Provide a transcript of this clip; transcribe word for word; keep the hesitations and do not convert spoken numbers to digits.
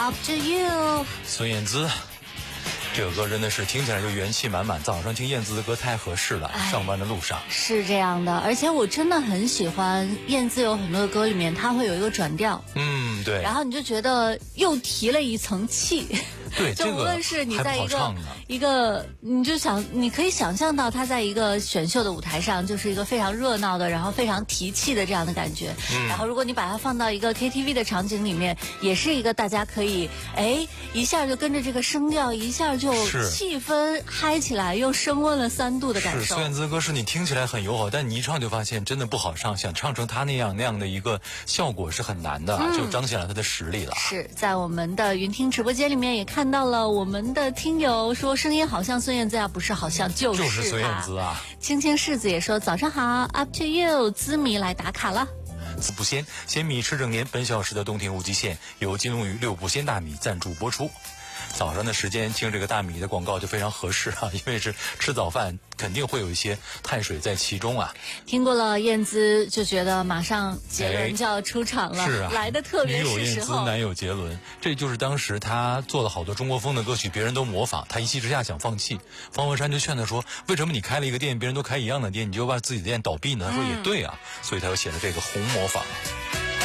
Up to You。 孙燕姿。这首歌真的是听起来就元气满满，早上听燕姿的歌太合适了，上班的路上。 是这样的，而且我真的很喜欢燕姿有很多的歌里面，它会有一个转调， 嗯，对， 然后你就觉得又提了一层气。 对， 就无论是你在一个、 这个、 一个，你就想，你可以想象到他在一个选秀的舞台上，就是一个非常热闹的，然后非常提气的这样的感觉。嗯、然后如果你把它放到一个 K T V 的场景里面，也是一个大家可以哎一下就跟着这个声调，一下就气氛嗨起来，又升温了三度的感受。 是，孙燕姿歌是你听起来很友好，但你一唱就发现真的不好唱，想唱成他那样那样的一个效果是很难的，嗯、就彰显了他的实力了。 是在我们的云听直播间里面也看到了我们的听友说声音好像孙燕姿啊，不是好像就是就是孙燕姿啊。 青青世子也说早上好 ，Up to you， 滋米来打卡了。 子不鲜鲜米吃整年，本小时的冬天无极限由金龙鱼六不鲜大米赞助播出。早上的时间听这个大米的广告就非常合适啊，因为是吃早饭，肯定会有一些碳水在其中啊。 听过了燕姿，就觉得马上杰伦就要出场了， 哎、是啊， 来的特别是时候。 女有燕姿，男有杰伦，这就是当时他做了好多中国风的歌曲，别人都模仿，他一气之下想放弃。方文山就劝他说：“为什么你开了一个店，别人都开一样的店，你就把自己的店倒闭呢？”他说：“也对啊。”所以他又写了这个《红模仿》。